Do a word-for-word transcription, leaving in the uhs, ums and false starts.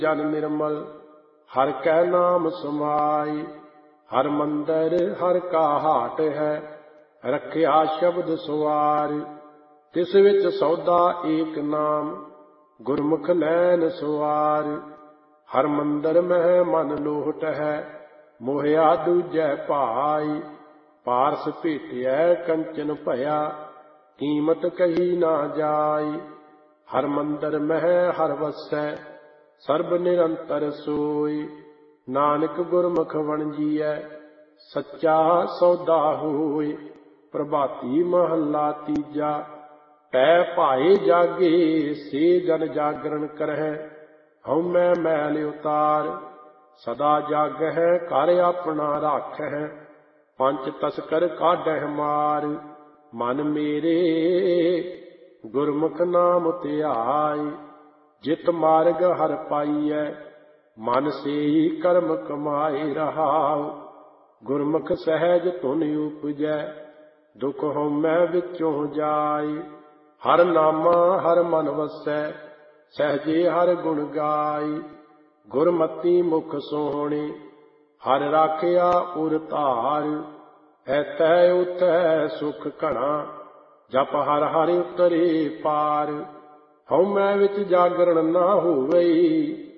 जन निर्मल हर कै नाम समाई। हर मंदिर हर का हाट है, रखिया शब्द सवार। तिस विच सौदा एक नाम, गुरमुख लैन सवार। हर मंदिर मह मन लोट है, मोहिया दूजै भाई। पारस भेटिया कंचन भया, कीमत कही ना जाई। हर मंदिर मह हर वसै, सर्ब निरंतर सोई। नानक गुरमुख वणजीਐ, सच्चा सौदा होय। प्रभाती महला तीजा, पै भाए जागे से जन जागरण करਹਿ। हउमੈ मैल उतार, सदा जागਹਿ कर अपना राखਹਿ। पंच तस्कर काढਹਿ मार, मन मेरे गुरमुख नाम ਧਿਆਈ। जित मार्ग हर पाइਐ, मन से ही कर्म कमाए रहाउ। गुरमुख सहज धुन उपजै, दुख हउमੈ विचों जाई। हर नामा हर मन वसै, सहजे हर गुण गाई। गुरमति मुख सोहणी, हर राखिया उर धार। ऐतै उतै सुख घਣਾ, जप हर हर उतरे पार। हउमੈ विच जागरण ना होवई,